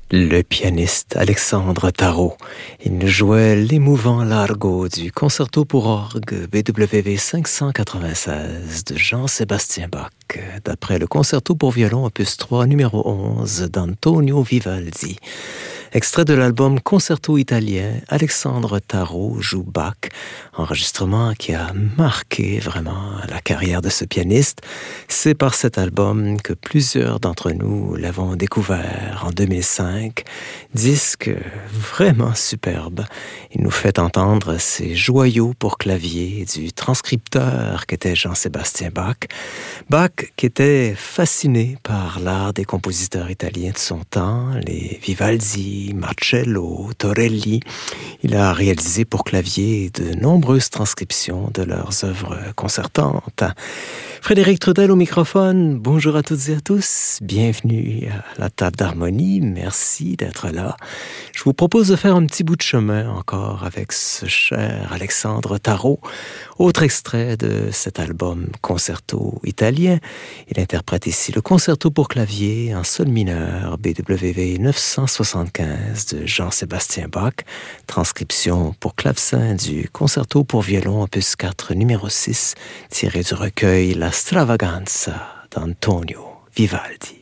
Le pianiste Alexandre Tarot. Il nous jouait l'émouvant largo du concerto pour orgue BWV 596 de Jean-Sébastien Bach, d'après le concerto pour violon opus 3 numéro 11 d'Antonio Vivaldi. Extrait de l'album Concerto italien, Alexandre Tarot joue Bach, enregistrement qui a marqué vraiment la carrière de ce pianiste. C'est par cet album que plusieurs d'entre nous l'avons découvert en 2005. Disque vraiment superbe. Il nous fait entendre ces joyaux pour clavier du transcripteur qu'était Jean-Sébastien Bach. Bach qui était fasciné par l'art des compositeurs italiens de son temps, les Vivaldi, Marcello, Torelli. Il a réalisé pour clavier de nombreuses transcriptions de leurs œuvres concertantes. Frédéric Trudel au microphone. Bonjour à toutes et à tous. Bienvenue à la table d'harmonie. Merci d'être là. Je vous propose de faire un petit bout de chemin encore avec ce cher Alexandre Tarot. Autre extrait de cet album Concerto italien. Il interprète ici le concerto pour clavier en sol mineur BWV 975 de Jean-Sébastien Bach. Transcription pour clavecin du concerto pour violon opus 4 numéro 6 tiré du recueil La Stravaganza d'Antonio Vivaldi.